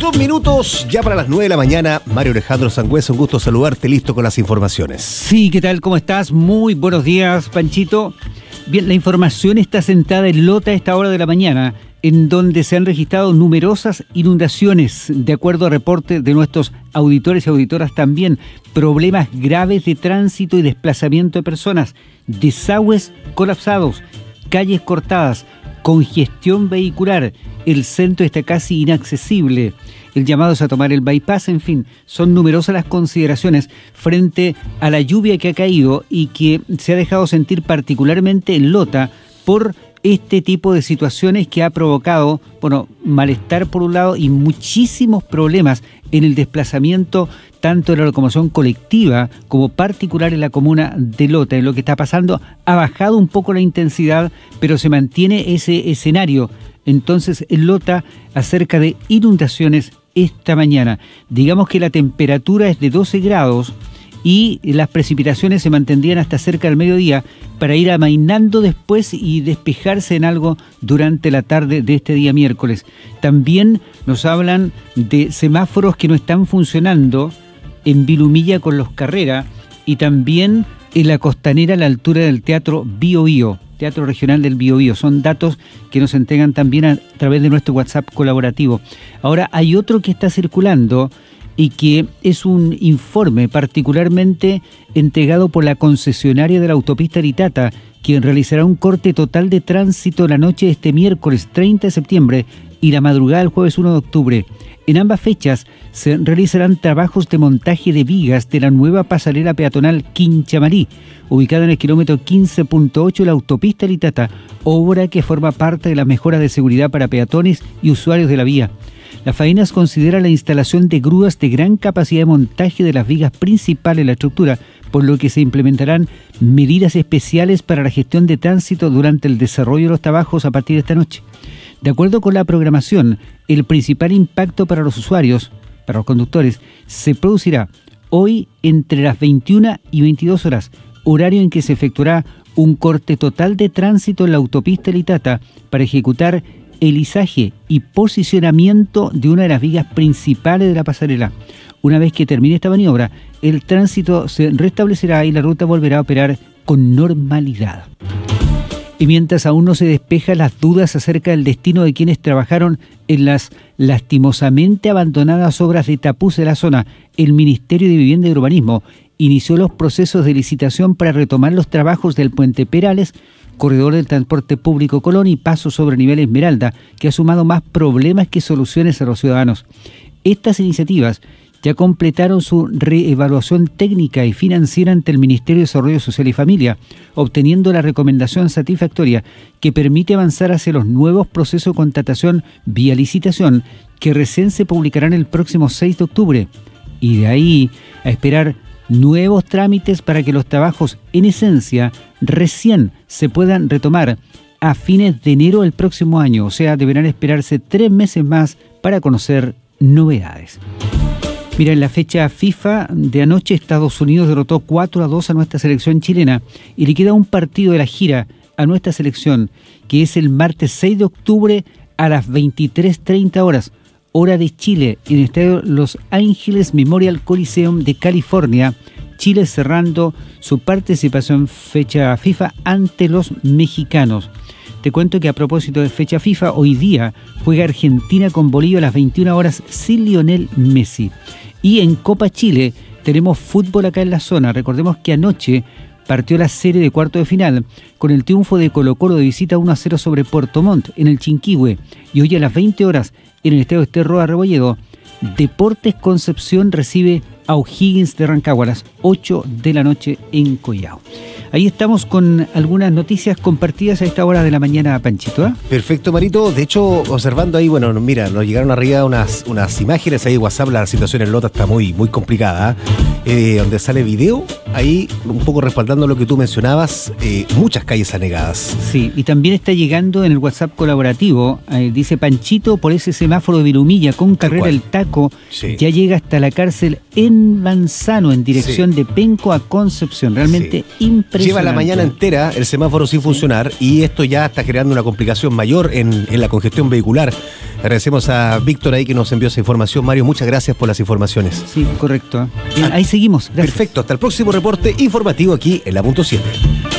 2 minutos, ya para las 9 de la mañana. Mario Alejandro Sangüesa, un gusto saludarte, listo con las informaciones. Sí, ¿qué tal? ¿Cómo estás? Muy buenos días, Panchito. Bien, la información está sentada en Lota a esta hora de la mañana, en donde se han registrado numerosas inundaciones, de acuerdo a reportes de nuestros auditores y auditoras también, problemas graves de tránsito y desplazamiento de personas, desagües colapsados, calles cortadas, congestión vehicular, el centro está casi inaccesible, el llamado es a tomar el bypass, en fin, son numerosas las consideraciones frente a la lluvia que ha caído y que se ha dejado sentir particularmente en Lota por este tipo de situaciones que ha provocado, malestar por un lado y muchísimos problemas en el desplazamiento tanto de la locomoción colectiva como particular en la comuna de Lota. En lo que está pasando ha bajado un poco la intensidad, pero se mantiene ese escenario. Entonces, en Lota, acerca de inundaciones esta mañana. Digamos que la temperatura es de 12 grados y las precipitaciones se mantendrían hasta cerca del mediodía para ir amainando después y despejarse en algo durante la tarde de este día miércoles. También nos hablan de semáforos que no están funcionando en Vilumilla con Los Carrera y también en la costanera a la altura del Teatro Bío Bío, Teatro Regional del Bío Bío. Son datos que nos entregan también a través de nuestro WhatsApp colaborativo. Ahora hay otro que está circulando y que es un informe particularmente entregado por la concesionaria de la autopista Aritata, quien realizará un corte total de tránsito la noche de este miércoles 30 de septiembre y la madrugada del jueves 1 de octubre. En ambas fechas se realizarán trabajos de montaje de vigas de la nueva pasarela peatonal Quinchamarí, ubicada en el kilómetro 15.8 de la autopista Aritata, obra que forma parte de las mejoras de seguridad para peatones y usuarios de la vía. Las faenas consideran la instalación de grúas de gran capacidad de montaje de las vigas principales de la estructura, por lo que se implementarán medidas especiales para la gestión de tránsito durante el desarrollo de los trabajos a partir de esta noche. De acuerdo con la programación, el principal impacto para los usuarios, para los conductores, se producirá hoy entre las 21 y 22 horas, horario en que se efectuará un corte total de tránsito en la autopista Aritata para ejecutar el izaje y posicionamiento de una de las vigas principales de la pasarela. Una vez que termine esta maniobra, el tránsito se restablecerá y la ruta volverá a operar con normalidad. Y mientras aún no se despejan las dudas acerca del destino de quienes trabajaron en las lastimosamente abandonadas obras de tapuz de la zona, el Ministerio de Vivienda y Urbanismo inició los procesos de licitación para retomar los trabajos del Puente Perales, corredor del transporte público Colón y paso sobre nivel Esmeralda, que ha sumado más problemas que soluciones a los ciudadanos. Estas iniciativas ya completaron su reevaluación técnica y financiera ante el Ministerio de Desarrollo Social y Familia, obteniendo la recomendación satisfactoria que permite avanzar hacia los nuevos procesos de contratación vía licitación que recién se publicarán el próximo 6 de octubre. Y de ahí a esperar nuevos trámites para que los trabajos en esencia recién se puedan retomar a fines de enero del próximo año, o sea, deberán esperarse 3 meses más para conocer novedades. Mira, en la fecha FIFA de anoche, Estados Unidos derrotó 4-2 a nuestra selección chilena y le queda un partido de la gira a nuestra selección, que es el martes 6 de octubre a las 23:30 horas, hora de Chile, en el estadio Los Ángeles Memorial Coliseum de California, Chile cerrando su participación en fecha FIFA ante los mexicanos. Te cuento que a propósito de fecha FIFA, hoy día juega Argentina con Bolivia a las 21 horas sin Lionel Messi. Y en Copa Chile tenemos fútbol acá en la zona. Recordemos que anoche partió la serie de cuarto de final con el triunfo de Colo-Colo de visita 1-0 sobre Puerto Montt en el Chinquihue. Y hoy a las 20 horas en el estadio Ester Rebolledo, Deportes Concepción recibe a O'Higgins de Rancagua a las 8 de la noche en Collao. Ahí estamos con algunas noticias compartidas a esta hora de la mañana, Panchito, ¿eh? Perfecto, Marito. De hecho, observando ahí, mira, nos llegaron arriba unas imágenes ahí, WhatsApp, la situación en Lota está muy complicada, donde sale video, ahí un poco respaldando lo que tú mencionabas, muchas calles anegadas. Sí, y también está llegando en el WhatsApp colaborativo, dice Panchito, por ese semáforo de Vilumilla con carrera el taco, sí, ya llega hasta la cárcel en en Manzano, en dirección de Penco a Concepción. Realmente impresionante. Lleva la mañana entera el semáforo sin funcionar y esto ya está generando una complicación mayor en la congestión vehicular. Agradecemos a Víctor ahí que nos envió esa información. Mario, muchas gracias por las informaciones. Sí, correcto. Bien, ahí seguimos. Gracias. Perfecto, hasta el próximo reporte informativo aquí en La Punto 7.